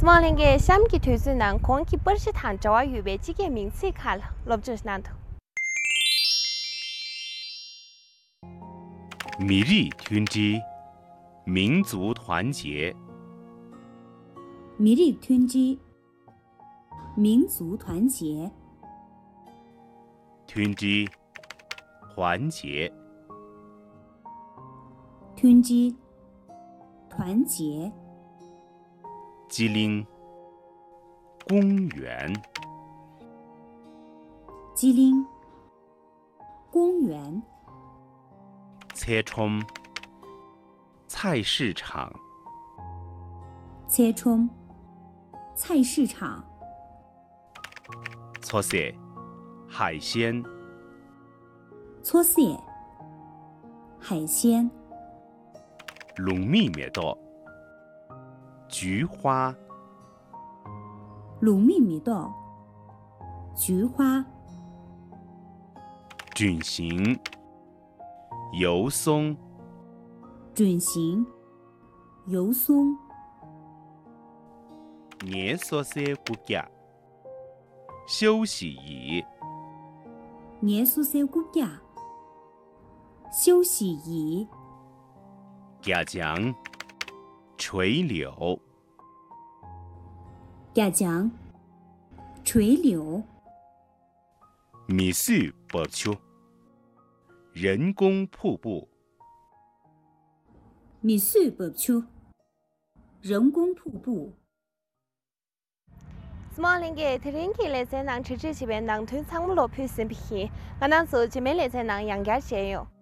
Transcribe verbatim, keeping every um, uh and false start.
스몰링게 샴기 퇴수난 공기 벌시탄 저와 유배지게 명시칼 럽저스난도 米日屯之民族团结米日屯之民族团结屯之团结屯之团结吉林公园吉林公园车冲菜市场车冲菜市场搓色海鲜搓色海鲜龙蜜灭道 菊花龙蜜米豆 菊花准行 油松准行 油松年缩色骨架 休息椅年宿舍骨架 休息椅夹江 垂柳夹江 垂柳米树薄丘 人工瀑布米树薄丘 人工瀑布 스몰링게 트링키 레센낭 치치치벤낭 튼상물로 표현비히 가난소 지멜레센낭 양가시에요